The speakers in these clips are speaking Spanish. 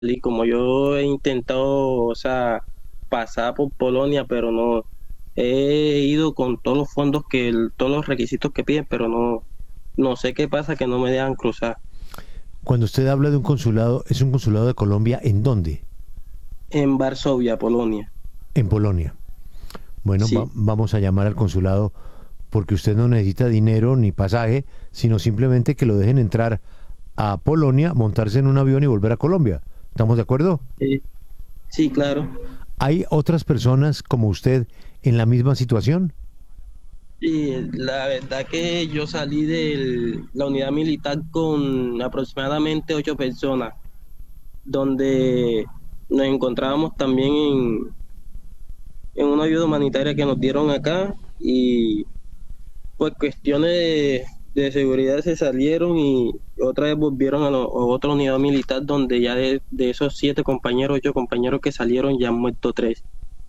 y como yo he intentado, o sea, pasar por Polonia, pero no, he ido con todos los fondos todos los requisitos que piden, pero no sé qué pasa que no me dejan cruzar. Cuando usted habla de un consulado, ¿es un consulado de Colombia en dónde? En Varsovia, Polonia. En Polonia. Bueno, Sí, vamos a llamar al consulado porque usted no necesita dinero ni pasaje, sino simplemente que lo dejen entrar a Polonia, montarse en un avión y volver a Colombia. ¿Estamos de acuerdo? sí, sí, claro. ¿Hay otras personas como usted en la misma situación? Y la verdad que yo salí de la unidad militar con aproximadamente 8 personas, donde nos encontrábamos también en una ayuda humanitaria que nos dieron acá y pues cuestiones de seguridad se salieron y otra vez volvieron a otra unidad militar donde ya de esos 7 compañeros, 8 compañeros que salieron ya han muerto 3.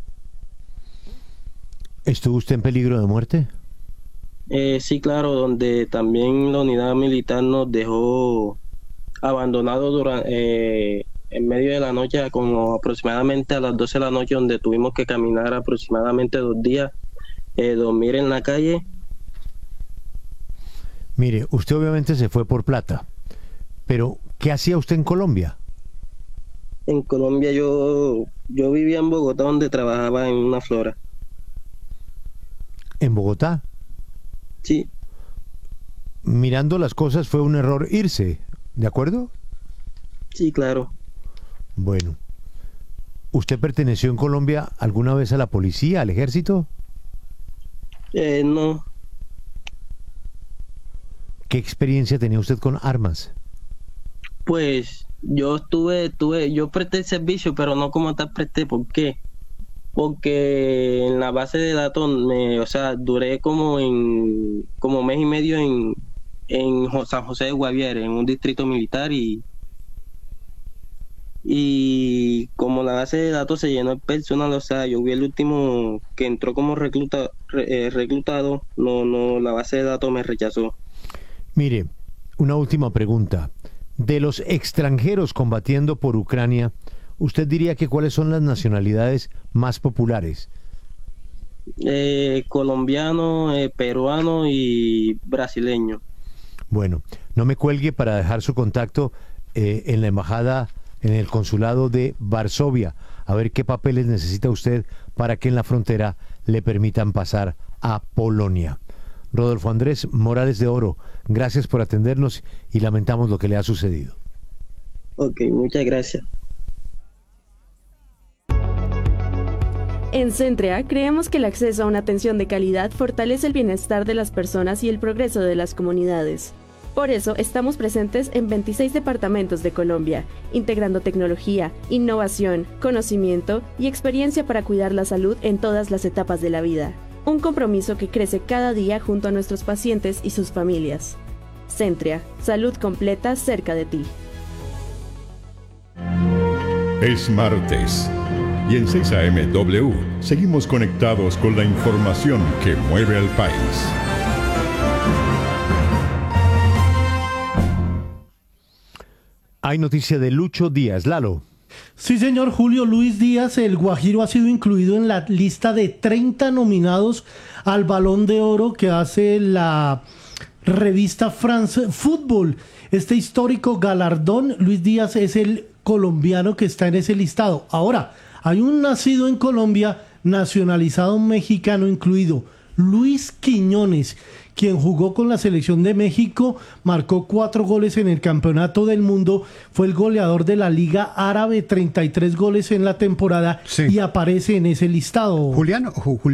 ¿Estuvo usted en peligro de muerte? Sí, claro, donde también la unidad militar nos dejó abandonados en medio de la noche, como aproximadamente a las 12 de la noche, donde tuvimos que caminar aproximadamente 2 días, dormir en la calle. Mire, usted obviamente se fue por plata, pero ¿qué hacía usted en Colombia? En Colombia yo vivía en Bogotá, donde trabajaba en una flora. ¿En Bogotá? Sí, Mirando las cosas fue un error irse, ¿de acuerdo? sí, claro. Bueno, ¿usted perteneció en Colombia alguna vez a la policía, al ejército? No, ¿Qué experiencia tenía usted con armas? pues yo presté el servicio, pero no como tal presté. ¿Por qué? Porque en la base de datos, o sea, duré como mes y medio en San José de Guaviare, en un distrito militar y como la base de datos se llenó de personal, o sea, yo vi el último que entró como reclutado, no, la base de datos me rechazó. Mire, una última pregunta. De los extranjeros combatiendo por Ucrania, ¿usted diría que cuáles son las nacionalidades más populares? Colombiano, peruano y brasileño. Bueno, no me cuelgue para dejar su contacto en la embajada, en el consulado de Varsovia, a ver qué papeles necesita usted para que en la frontera le permitan pasar a Polonia. Rodolfo Andrés Morales de Oro, gracias por atendernos y lamentamos lo que le ha sucedido. Ok, muchas gracias. En Centrea creemos que el acceso a una atención de calidad fortalece el bienestar de las personas y el progreso de las comunidades. Por eso estamos presentes en 26 departamentos de Colombia, integrando tecnología, innovación, conocimiento y experiencia para cuidar la salud en todas las etapas de la vida. Un compromiso que crece cada día junto a nuestros pacientes y sus familias. Centrea, salud completa cerca de ti. Es martes y en 6am seguimos conectados con la información que mueve al país. Hay noticia de Lucho Díaz. Lalo. Sí, señor Julio Luis Díaz, el Guajiro ha sido incluido en la lista de 30 nominados al Balón de Oro que hace la revista France Football. Este histórico galardón, Luis Díaz es el colombiano que está en ese listado. Ahora, hay un nacido en Colombia, nacionalizado mexicano incluido, Luis Quiñones, quien jugó con la selección de México, marcó 4 goles en el Campeonato del Mundo, fue el goleador de la Liga Árabe, 33 goles en la temporada, Sí. y aparece en ese listado. Julián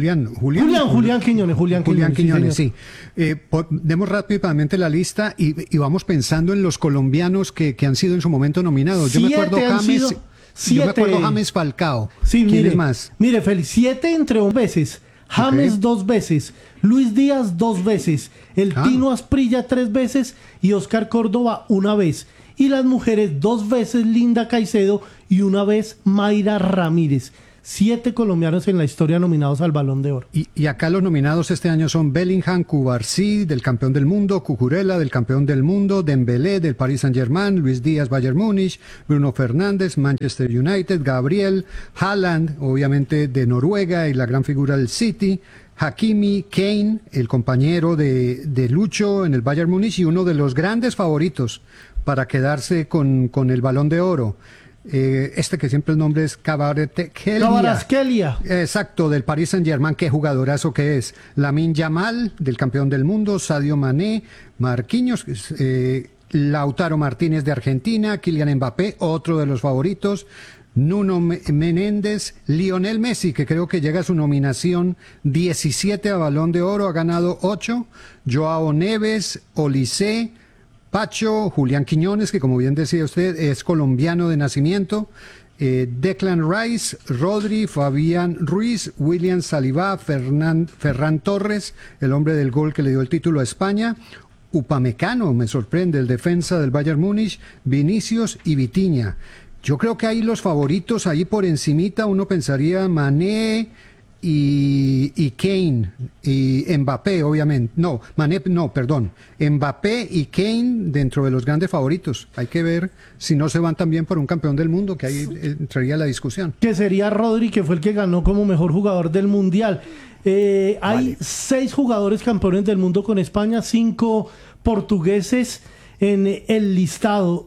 Julián Quiñones, sí. Demos rápidamente la lista y vamos pensando en los colombianos que han sido en su momento nominados. Yo me acuerdo James Falcao. Sí, ¿Quién mire, es más? Mire, Félix, 7 entre 2 veces. James Ok. 2 veces, Luis Díaz 2 veces, el Tino Asprilla 3 veces y Oscar Córdoba 1 vez. Y las mujeres 2 veces Linda Caicedo y 1 vez Mayra Ramírez. 7 colombianos en la historia nominados al Balón de Oro. Y acá los nominados este año son Bellingham, Cubarsí, del campeón del mundo, Cucurella, del campeón del mundo, Dembélé, del Paris Saint-Germain, Luis Díaz, Bayern Múnich, Bruno Fernández, Manchester United, Gabriel, Haaland, obviamente de Noruega y la gran figura del City, Hakimi, Kane, el compañero de Lucho en el Bayern Múnich y uno de los grandes favoritos para quedarse con el Balón de Oro. Que siempre el nombre es Kvaratskhelia. Exacto, del Paris Saint-Germain, qué jugadorazo que es. Lamine Yamal, del campeón del mundo, Sadio Mané, Marquinhos, Lautaro Martínez de Argentina, Kylian Mbappé, otro de los favoritos, Nuno Menéndez, Lionel Messi, que creo que llega a su nominación 17 a Balón de Oro, ha ganado 8, Joao Neves, Olise, Pacho, Julián Quiñones, que como bien decía usted, es colombiano de nacimiento, Declan Rice, Rodri, Fabián Ruiz, William Saliba, Ferran Torres, el hombre del gol que le dio el título a España, Upamecano, me sorprende, el defensa del Bayern Múnich, Vinicius y Vitinha. Yo creo que ahí los favoritos, ahí por encimita, uno pensaría Mané y Kane y Mbappé, obviamente. No, Mané, no, perdón. Mbappé y Kane dentro de los grandes favoritos. Hay que ver si no se van también por un campeón del mundo, que ahí entraría la discusión. Que sería Rodri, que fue el que ganó como mejor jugador del Mundial. Hay 6 jugadores campeones del mundo con España, 5 portugueses en el listado.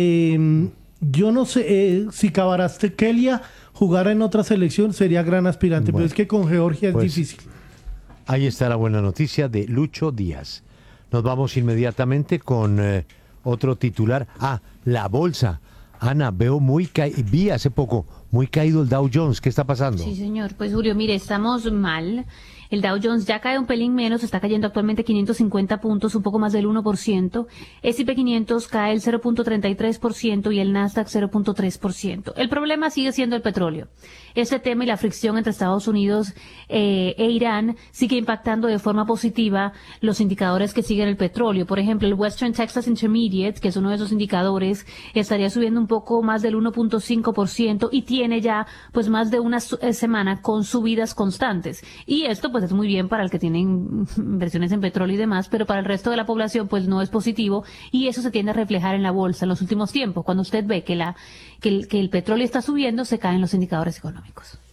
Yo no sé si Kvaratskhelia jugara en otra selección, sería gran aspirante, pero es que con Georgia es difícil. Ahí está la buena noticia de Lucho Díaz. Nos vamos inmediatamente con otro titular. La bolsa. Ana, vi hace poco muy caído el Dow Jones. ¿Qué está pasando? Sí, señor. Pues Julio, mire, estamos mal. El Dow Jones ya cae un pelín menos, está cayendo actualmente 550 puntos, un poco más del 1%. S&P 500 cae el 0.33% y el Nasdaq 0.3%. El problema sigue siendo el petróleo. Este tema y la fricción entre Estados Unidos e Irán sigue impactando de forma positiva los indicadores que siguen el petróleo. Por ejemplo, el Western Texas Intermediate, que es uno de esos indicadores, estaría subiendo un poco más del 1.5% y tiene ya pues más de una semana con subidas constantes. Y esto pues es muy bien para el que tiene inversiones en petróleo y demás, pero para el resto de la población pues no es positivo y eso se tiende a reflejar en la bolsa en los últimos tiempos. Cuando usted ve que el petróleo está subiendo, se caen los indicadores económicos.